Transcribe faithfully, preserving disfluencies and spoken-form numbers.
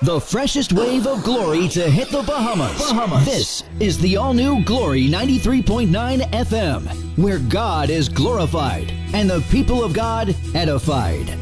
The freshest wave of glory to hit the Bahamas. Bahamas. This is the all-new Glory ninety-three point nine F M, where God is glorified and the people of God edified.